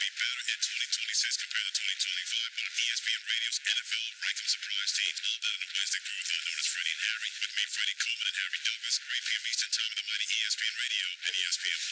be better in 2026 compared to 2025. But ESPN Radio's NFL Ranking Surprise Teams all done on a Wednesday crew known as Freddie and Harry. With me, Freddie Coleman and Harry Douglas. 3 p.m. Eastern Time on the mighty ESPN Radio and ESPN